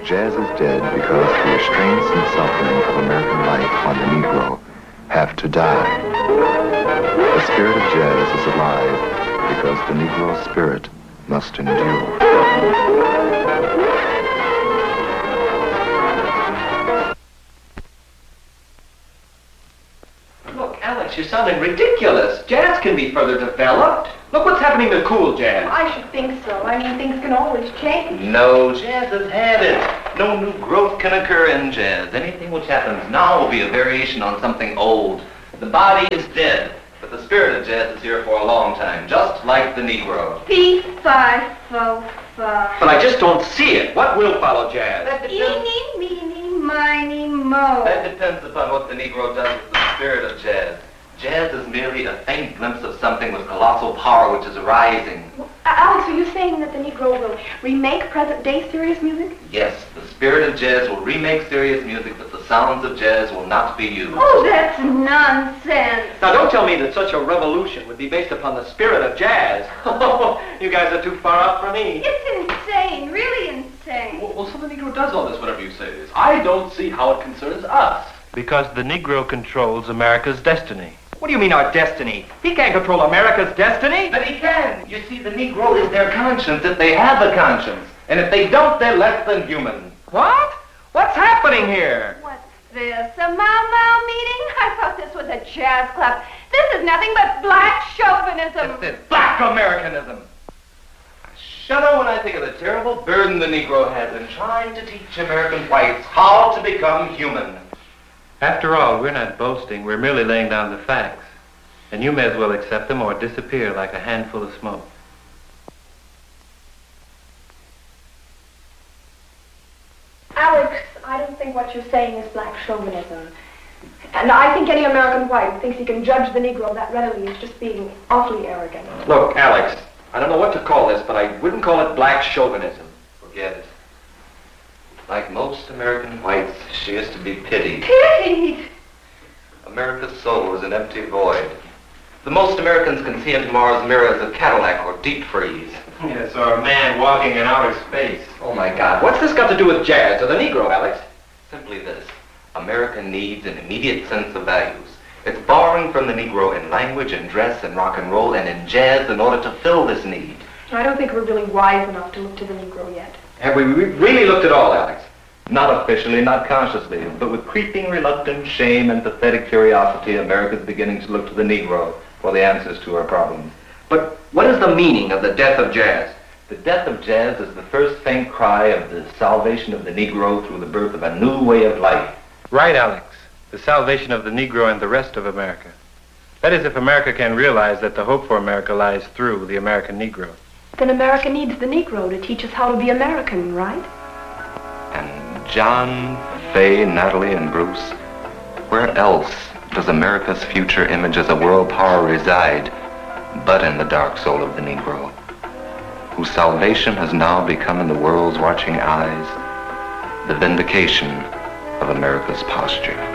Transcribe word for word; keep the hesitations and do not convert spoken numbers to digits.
Jazz is dead because the restraints and suffering of American life on the Negro have to die. The spirit of jazz is alive because the Negro spirit must endure. Look, Alex, you're sounding ridiculous. Jazz can be further developed. Look what's happening to cool jazz. I should think so. I mean, things can always change. No, jazz has had it. No new growth can occur in jazz. Anything which happens now will be a variation on something old. The body is dead, but the spirit of jazz is here for a long time, just like the Negro. Fee, fi, fo, fi. But I just don't see it. What will follow jazz? That depends, Eeny, meeny, miny, mo. that depends upon what the Negro does with the spirit of jazz. Jazz is merely a faint glimpse of something with colossal power which is arising. Well, Alex, are you saying that the Negro will remake present-day serious music? Yes, the spirit of jazz will remake serious music, but the sounds of jazz will not be used. Oh, that's nonsense. Now, don't tell me that such a revolution would be based upon the spirit of jazz. You guys are too far out for me. It's insane, really insane. Well, well, so the Negro does all this, whatever you say it is. I don't see how it concerns us. Because the Negro controls America's destiny. What do you mean, our destiny? He can't control America's destiny. But he can. You see, the Negro is their conscience if they have a conscience. And if they don't, they're less than human. What? What's happening here? What's this, a Mau-Mau meeting? I thought this was a jazz club. This is nothing but black chauvinism. It's this black Americanism. I shudder when I think of the terrible burden the Negro has in trying to teach American whites how to become human. After all, we're not boasting, we're merely laying down the facts. And you may as well accept them or disappear like a handful of smoke. Alex, I don't think what you're saying is black chauvinism. And I think any American white who thinks he can judge the Negro that readily is just being awfully arrogant. Look, Alex, I don't know what to call this, but I wouldn't call it black chauvinism. Forget it. Like most American whites, she is to be pitied. Pitied! America's soul is an empty void. The most Americans can see in tomorrow's mirror is a Cadillac or deep freeze. Yes, or a man walking in outer space. Oh, my God. What's this got to do with jazz or the Negro, Alex? Simply this. America needs an immediate sense of values. It's borrowing from the Negro in language and dress and rock and roll and in jazz in order to fill this need. I don't think we're really wise enough to look to the Negro yet. Have we re- really looked at all, Alex? Not officially, not consciously, but with creeping reluctance, shame, and pathetic curiosity, America's beginning to look to the Negro for the answers to her problems. But what is the meaning of the death of jazz? The death of jazz is the first faint cry of the salvation of the Negro through the birth of a new way of life. Right, Alex. The salvation of the Negro and the rest of America. That is, if America can realize that the hope for America lies through the American Negro. Then America needs the Negro to teach us how to be American, right? And John, Fay, Natalie, and Bruce, where else does America's future image as a world power reside but in the dark soul of the Negro, whose salvation has now become in the world's watching eyes the vindication of America's posture?